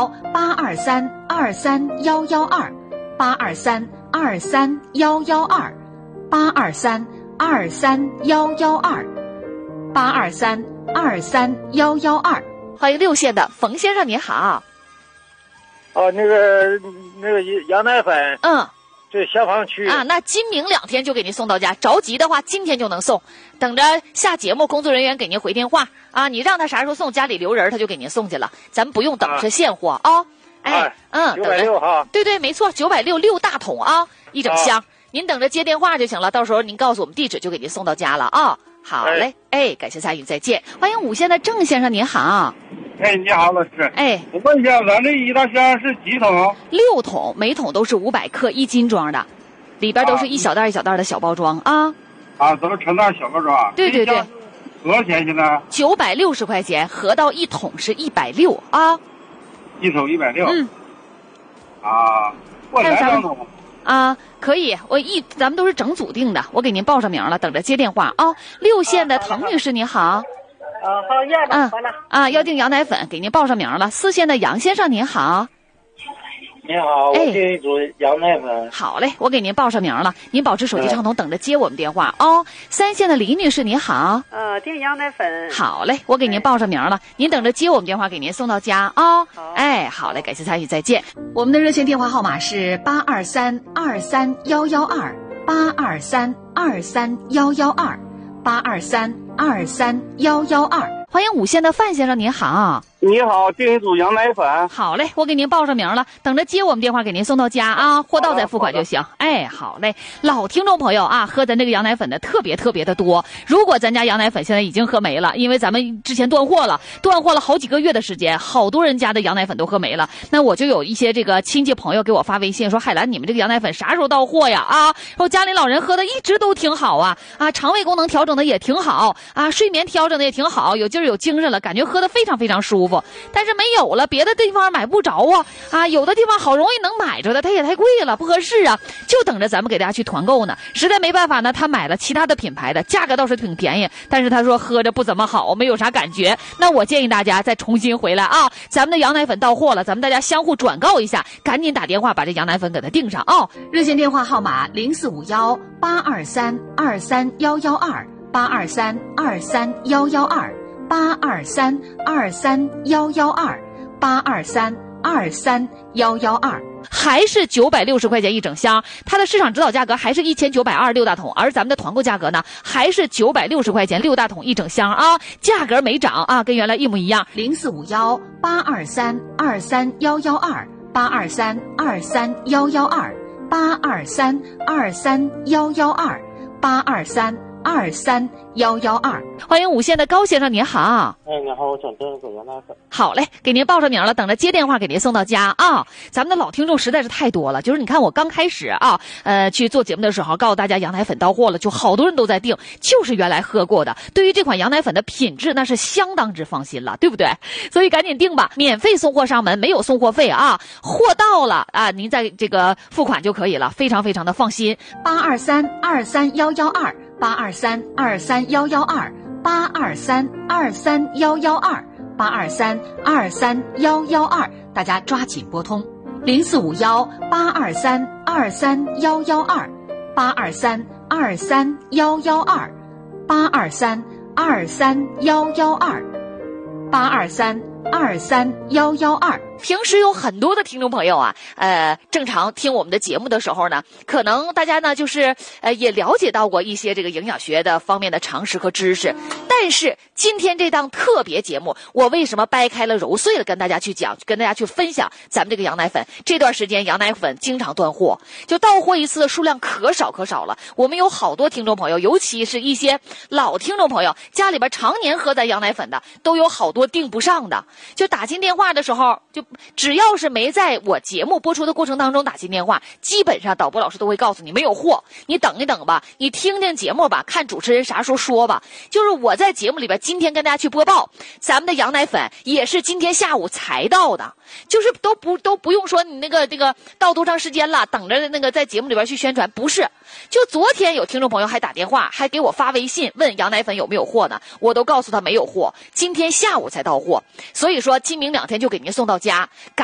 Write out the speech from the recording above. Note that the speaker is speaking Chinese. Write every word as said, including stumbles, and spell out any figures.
幺八二三二三幺幺二，八二三二三幺幺二，八二三二三幺幺二，八二三二三幺幺二。欢迎六县的冯先生，您好。 哦，那个那个羊奶粉， 嗯， 这消防区啊，那今明两天就给您送到家，着急的话今天就能送。等着下节目，工作人员给您回电话啊，你让他啥时候送，家里留人他就给您送去了，咱们不用等着现货啊。哦、哎，嗯， 九百六哈， 对对，没错，九百六六大桶啊，一整箱，啊、您等着接电话就行了，到时候您告诉我们地址，就给您送到家了啊。好嘞，哎，哎感谢参与，再见。欢迎五县的郑先生，您好。 哎，你好，老师。 哎， 我问一下，咱这一大箱是几桶？ 六桶，每桶都是五百克，一斤装的，里边都是一小袋一小袋的小包装啊。 啊，都是成袋小包装。 对对对。 多少钱现在？ 九百六十块钱，合到一桶是一百六啊。 一桶一百六。 嗯。 啊，我来两桶。 啊，可以，我一咱们都是整组订的，我给您报上名了，等着接电话啊。六县的滕女士，您好。 啊，好，要吧，好了。 啊，要订羊奶粉，给您报上名了。四县的杨先生，您好。 你好，我订一组羊奶粉、 哎。好嘞，我给您报上名了，您保持手机畅通，等着接我们电话哦。三县的李女士，您好。 呃，订羊奶粉。 好嘞，我给您报上名了，您等着接我们电话，给您送到家哦。 好。 哎，好嘞，感谢参与，再见。我们的热线电话号码是八二三二三幺幺二，八二三二三幺幺二，八二三二三幺幺二。欢迎五县的范先生，您好。 你好，订一组羊奶粉。 好嘞，我给您报上名了，等着接我们电话，给您送到家啊，货到再付款就行。哎，好嘞，老听众朋友啊，喝咱这个羊奶粉的特别特别的多。如果咱家羊奶粉现在已经喝没了，因为咱们之前断货了，断货了好几个月的时间，好多人家的羊奶粉都喝没了。那我就有一些这个亲戚朋友给我发微信说，海兰，你们这个羊奶粉啥时候到货呀？啊，说家里老人喝的一直都挺好啊，啊，肠胃功能调整的也挺好啊，睡眠调整的也挺好，有劲儿有精神了，感觉喝的非常非常舒服。但是没有了，别的地方买不着啊啊！有的地方好容易能买着的，它也太贵了，不合适啊，就等着咱们给大家去团购呢。实在没办法呢，他买了其他的品牌的，价格倒是挺便宜，但是他说喝着不怎么好，没有啥感觉。那我建议大家再重新回来啊，咱们的羊奶粉到货了，咱们大家相互转告一下，赶紧打电话把这羊奶粉给它订上啊、哦！热线电话号码零四五幺八二三二三幺幺二，八二三二三幺幺二。八二三二三幺幺二，八二三二三幺幺二，还是九百六十块钱一整箱，它的市场指导价格还是一千九百二六大桶，而咱们的团购价格呢，还是九百六十块钱六大桶一整箱啊，价格没涨啊，跟原来一模一样。零四五幺八二三二三幺幺二，八二三二三幺幺二，八二三二三幺幺二，八二三二三幺幺二。欢迎五县的高先生，您好。 哎，你好，我想订一组羊奶粉。 好嘞，给您报上名了，等着接电话给您送到家啊。咱们的老听众实在是太多了，就是你看我刚开始啊，呃，去做节目的时候，告诉大家羊奶粉到货了，就好多人都在订，就是原来喝过的。对于这款羊奶粉的品质，那是相当之放心了，对不对？所以赶紧订吧，免费送货上门，没有送货费啊。货到了啊，您在这个付款就可以了，非常非常的放心。八二三二三幺幺二。八二三二三幺幺二，八二三二三幺幺二，八二三二三幺幺二，大家抓紧拨通零四五幺八二三二三幺幺二，八二三二三幺幺二，八二三二三幺幺二，八二三二三幺幺二。平时有很多的听众朋友啊，呃，正常听我们的节目的时候呢，可能大家呢就是呃也了解到过一些这个营养学的方面的常识和知识，但是今天这档特别节目，我为什么掰开了揉碎了跟大家去讲，跟大家去分享咱们这个羊奶粉？这段时间羊奶粉经常断货，就到货一次的数量可少可少了。我们有好多听众朋友，尤其是一些老听众朋友，家里边常年喝咱羊奶粉的，都有好多订不上的，就打进电话的时候就。只要是没在我节目播出的过程当中打进电话，基本上导播老师都会告诉你没有货，你等一等吧，你听听节目吧，看主持人啥时候说吧。就是我在节目里边今天跟大家去播报，咱们的羊奶粉也是今天下午才到的，就是都不都不用说你那个这个到多长时间了，等着那个在节目里边去宣传，不是。就昨天有听众朋友还打电话，还给我发微信问羊奶粉有没有货呢，我都告诉他没有货，今天下午才到货。所以说今明两天就给您送到家。